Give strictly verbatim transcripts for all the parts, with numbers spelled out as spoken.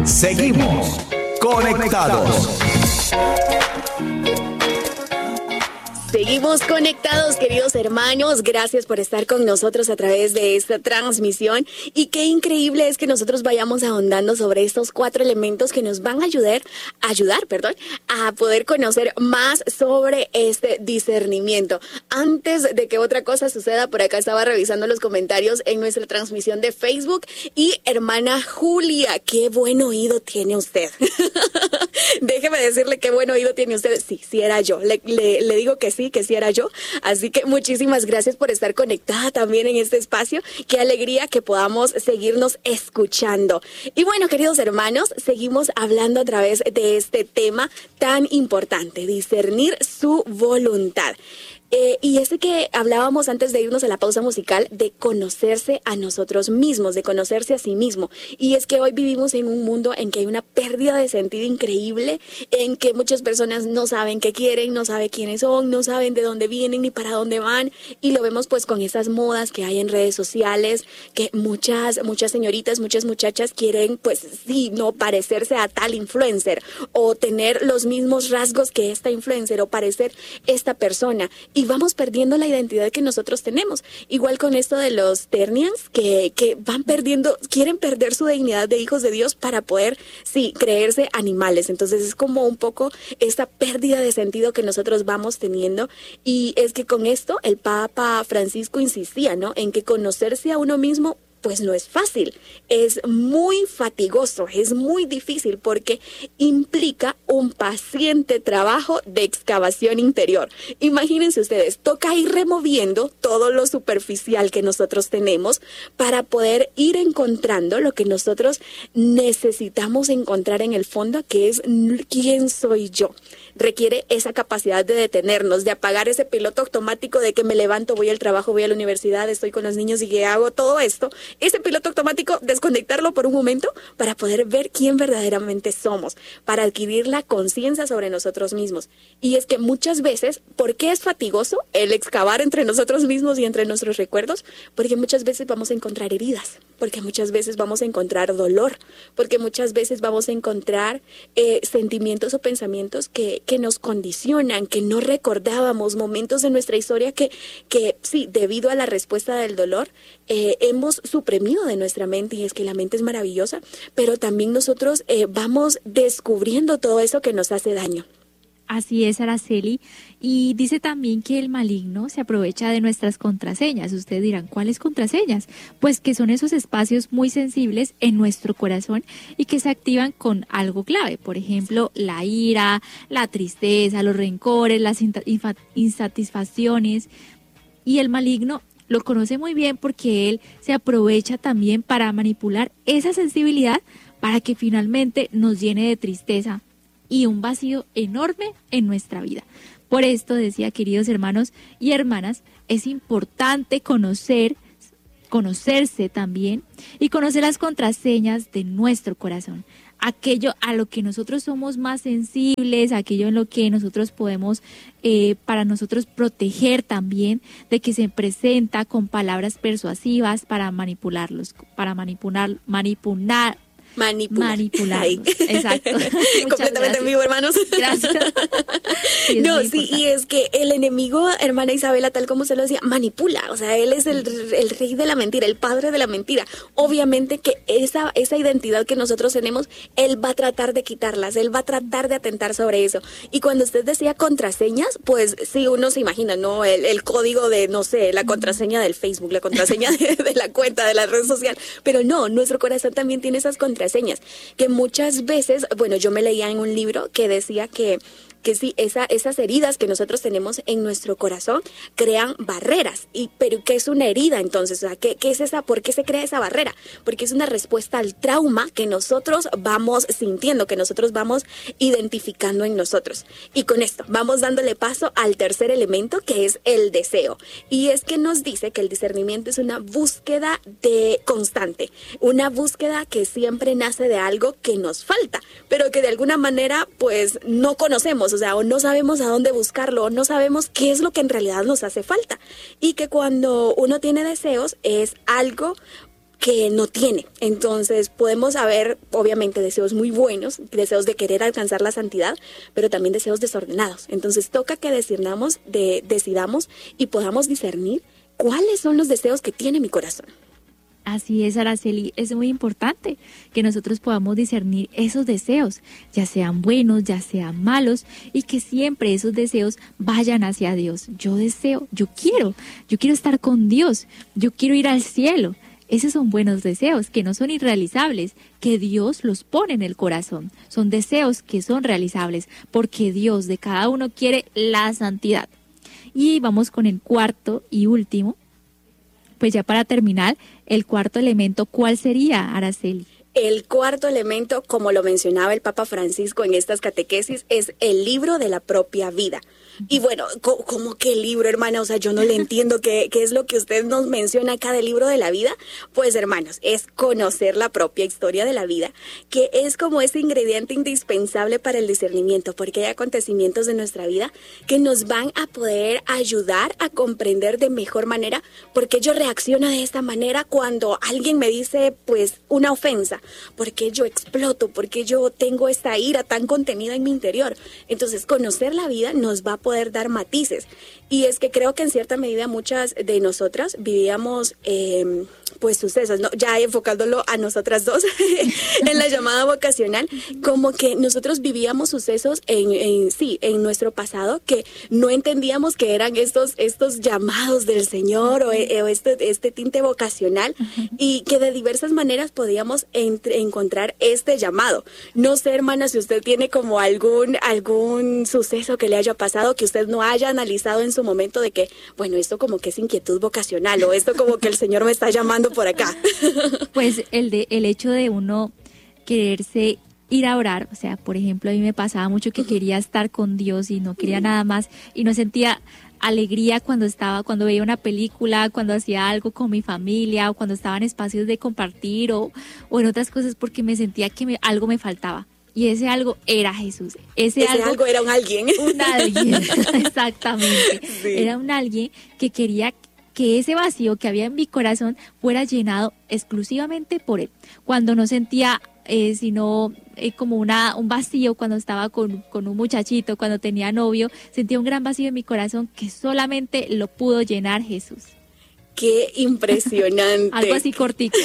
Seguimos conectados. Seguimos conectados, queridos hermanos. Gracias por estar con nosotros a través de esta transmisión. Y qué increíble es que nosotros vayamos ahondando sobre estos cuatro elementos que nos van a ayudar, ayudar, perdón, a poder conocer más sobre este discernimiento. Antes de que otra cosa suceda, por acá estaba revisando los comentarios en nuestra transmisión de Facebook. Y hermana Julia, qué buen oído tiene usted. Déjeme decirle qué buen oído tiene usted. Sí, sí era yo. Le, le, le digo que sí, que sí era yo. Así que muchísimas gracias por estar conectada también en este espacio. Qué alegría que podamos seguirnos escuchando. Y bueno, queridos hermanos, seguimos hablando a través de este tema tan importante, discernir su voluntad. Eh, y ese que hablábamos antes de irnos a la pausa musical, de conocerse a nosotros mismos, de conocerse a sí mismo. Y es que hoy vivimos en un mundo en que hay una pérdida de sentido increíble, en que muchas personas no saben qué quieren, no saben quiénes son, no saben de dónde vienen ni para dónde van. Y lo vemos pues con esas modas que hay en redes sociales, que muchas, muchas señoritas, muchas muchachas quieren pues sí, no parecerse a tal influencer o tener los mismos rasgos que esta influencer o parecer esta persona. Y vamos perdiendo la identidad que nosotros tenemos. Igual con esto de los ternians, que, que van perdiendo, quieren perder su dignidad de hijos de Dios para poder, sí, creerse animales. Entonces es como un poco esta pérdida de sentido que nosotros vamos teniendo. Y es que con esto el Papa Francisco insistía, ¿no?, en que conocerse a uno mismo pues no es fácil, es muy fatigoso, es muy difícil porque implica un paciente trabajo de excavación interior. Imagínense ustedes, toca ir removiendo todo lo superficial que nosotros tenemos para poder ir encontrando lo que nosotros necesitamos encontrar en el fondo, que es quién soy yo. Requiere esa capacidad de detenernos, de apagar ese piloto automático de que me levanto, voy al trabajo, voy a la universidad, estoy con los niños y que hago todo esto. Ese piloto automático, desconectarlo por un momento para poder ver quién verdaderamente somos, para adquirir la conciencia sobre nosotros mismos. Y es que muchas veces, ¿por qué es fatigoso el excavar entre nosotros mismos y entre nuestros recuerdos? Porque muchas veces vamos a encontrar heridas, porque muchas veces vamos a encontrar dolor, porque muchas veces vamos a encontrar eh, sentimientos o pensamientos que, que nos condicionan, que no recordábamos, momentos de nuestra historia que, que sí, debido a la respuesta del dolor, eh, hemos suprimido de nuestra mente. Y es que la mente es maravillosa, pero también nosotros eh, vamos descubriendo todo eso que nos hace daño. Así es, Araceli. Y dice también que el maligno se aprovecha de nuestras contraseñas. Ustedes dirán, ¿cuáles contraseñas? Pues que son esos espacios muy sensibles en nuestro corazón y que se activan con algo clave. Por ejemplo, la ira, la tristeza, los rencores, las insatisfacciones. Y el maligno lo conoce muy bien porque él se aprovecha también para manipular esa sensibilidad para que finalmente nos llene de tristeza y un vacío enorme en nuestra vida. Por esto decía, queridos hermanos y hermanas, es importante conocer, conocerse también y conocer las contraseñas de nuestro corazón. Aquello a lo que nosotros somos más sensibles, aquello en lo que nosotros podemos, eh, para nosotros proteger también de que se presenta con palabras persuasivas para manipularlos, para manipular, manipular, Manipular. Manipularlos. Exacto. Completamente en vivo, hermanos. Gracias. Sí, no, sí, y es que el enemigo, hermana Isabela, tal como se lo decía, manipula. O sea, él es el, el rey de la mentira, el padre de la mentira. Obviamente que esa, esa identidad que nosotros tenemos, él va a tratar de quitarlas, él va a tratar de atentar sobre eso. Y cuando usted decía contraseñas, pues sí, uno se imagina, ¿no? El, el código de, no sé, la contraseña del Facebook, la contraseña de, de la cuenta, de la red social. Pero no, nuestro corazón también tiene esas contraseñas. Señas, que muchas veces, bueno, yo me leía en un libro que decía que que sí, esa, esas heridas que nosotros tenemos en nuestro corazón crean barreras. Y, pero ¿qué es una herida entonces? O sea, ¿qué, qué es esa? ¿Por qué se crea esa barrera? Porque es una respuesta al trauma que nosotros vamos sintiendo, que nosotros vamos identificando en nosotros. Y con esto vamos dándole paso al tercer elemento, que es el deseo. Y es que nos dice que el discernimiento es una búsqueda de constante, una búsqueda que siempre nace de algo que nos falta, pero que de alguna manera pues no conocemos. O sea, o no sabemos a dónde buscarlo, o no sabemos qué es lo que en realidad nos hace falta. Y que cuando uno tiene deseos es algo que no tiene. Entonces podemos haber obviamente deseos muy buenos, deseos de querer alcanzar la santidad, pero también deseos desordenados. Entonces toca que decidamos, de, decidamos y podamos discernir cuáles son los deseos que tiene mi corazón. Así es, Araceli, es muy importante que nosotros podamos discernir esos deseos, ya sean buenos, ya sean malos, y que siempre esos deseos vayan hacia Dios. Yo deseo, yo quiero, yo quiero estar con Dios, yo quiero ir al cielo. Esos son buenos deseos, que no son irrealizables, que Dios los pone en el corazón. Son deseos que son realizables, porque Dios de cada uno quiere la santidad. Y vamos con el cuarto y último. Pues ya para terminar, el cuarto elemento, ¿cuál sería, Araceli? El cuarto elemento, como lo mencionaba el Papa Francisco en estas catequesis, es el libro de la propia vida. Y bueno, ¿cómo que el libro, hermana? O sea, yo no le entiendo qué, qué es lo que usted nos menciona acá del libro de la vida. Pues, hermanos, es conocer la propia historia de la vida, que es como ese ingrediente indispensable para el discernimiento, porque hay acontecimientos de nuestra vida que nos van a poder ayudar a comprender de mejor manera por qué yo reacciono de esta manera cuando alguien me dice, pues, una ofensa. ¿Por qué yo exploto? ¿Por qué yo tengo esta ira tan contenida en mi interior? Entonces, conocer la vida nos va a poder dar matices. Y es que creo que en cierta medida muchas de nosotras vivíamos eh, pues sucesos, ¿no? Ya enfocándolo a nosotras dos en la llamada vocacional, como que nosotros vivíamos sucesos en, en sí, en nuestro pasado que no entendíamos que eran estos, estos llamados del Señor o, o este, este tinte vocacional, y que de diversas maneras podíamos entre, encontrar este llamado. No sé, hermana, si usted tiene como algún, algún suceso que le haya pasado que usted no haya analizado en su momento de que, bueno, esto como que es inquietud vocacional o esto como que el Señor me está llamando por acá. Pues el de el hecho de uno quererse ir a orar, o sea, por ejemplo, a mí me pasaba mucho que quería estar con Dios y no quería nada más y no sentía alegría cuando estaba, cuando veía una película, cuando hacía algo con mi familia o cuando estaba en espacios de compartir o, o en otras cosas, porque me sentía que me, algo me faltaba. Y ese algo era Jesús. Ese, ese algo, algo era un alguien. Un alguien, exactamente. Sí. Era un alguien que quería que ese vacío que había en mi corazón fuera llenado exclusivamente por Él. Cuando no sentía eh, sino eh, como una un vacío cuando estaba con, con un muchachito, cuando tenía novio, sentía un gran vacío en mi corazón que solamente lo pudo llenar Jesús. ¡Qué impresionante! Algo así cortito.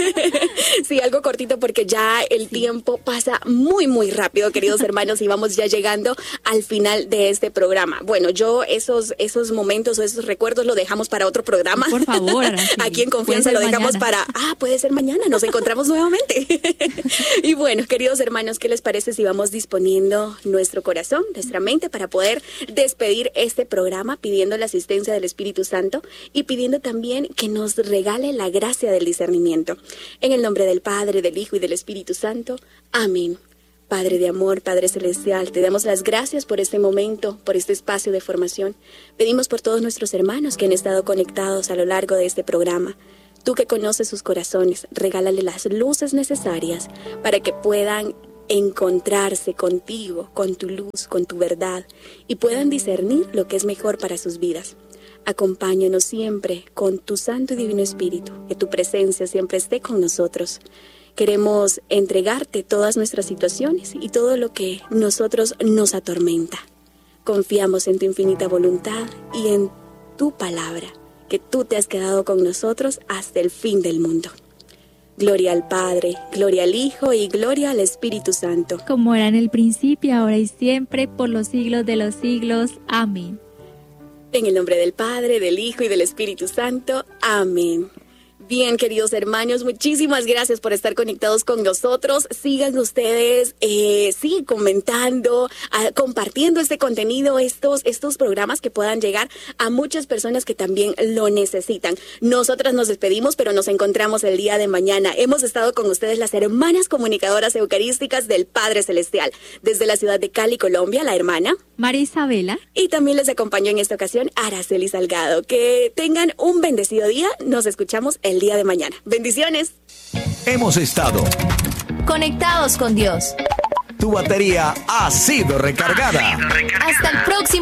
Sí, algo cortito porque ya el sí. tiempo pasa muy, muy rápido, queridos hermanos, y vamos ya llegando al final de este programa. Bueno, yo esos esos momentos o esos recuerdos lo dejamos para otro programa. Por favor. Sí. Aquí en Confianza lo dejamos mañana. para... Ah, puede ser mañana, nos encontramos nuevamente. Y bueno, queridos hermanos, ¿qué les parece si vamos disponiendo nuestro corazón, nuestra mente, para poder despedir este programa pidiendo la asistencia del Espíritu Santo y pidiendo también que nos regale la gracia del discernimiento? En el nombre del Padre, del Hijo y del Espíritu Santo. Amén. Padre de amor, Padre celestial, te damos las gracias por este momento, por este espacio de formación. Pedimos por todos nuestros hermanos que han estado conectados a lo largo de este programa. Tú que conoces sus corazones, regálale las luces necesarias para que puedan encontrarse contigo, con tu luz, con tu verdad, y puedan discernir lo que es mejor para sus vidas. Acompáñanos siempre con tu Santo y Divino Espíritu, que tu presencia siempre esté con nosotros. Queremos entregarte todas nuestras situaciones y todo lo que nosotros nos atormenta. Confiamos en tu infinita voluntad y en tu palabra, que tú te has quedado con nosotros hasta el fin del mundo. Gloria al Padre, gloria al Hijo y gloria al Espíritu Santo. Como era en el principio, ahora y siempre, por los siglos de los siglos. Amén. En el nombre del Padre, del Hijo y del Espíritu Santo. Amén. Bien, queridos hermanos, muchísimas gracias por estar conectados con nosotros. Sigan ustedes, eh, sí, comentando, a, compartiendo este contenido, estos, estos programas que puedan llegar a muchas personas que también lo necesitan. Nosotras nos despedimos, pero nos encontramos el día de mañana. Hemos estado con ustedes las hermanas comunicadoras eucarísticas del Padre Celestial. Desde la ciudad de Cali, Colombia, la hermana María Isabela. Y también les acompañó en esta ocasión Araceli Salgado. Que tengan un bendecido día. Nos escuchamos el día de mañana. Bendiciones. Hemos estado conectados con Dios. Tu batería ha sido recargada. Ha sido recargada. Hasta el próximo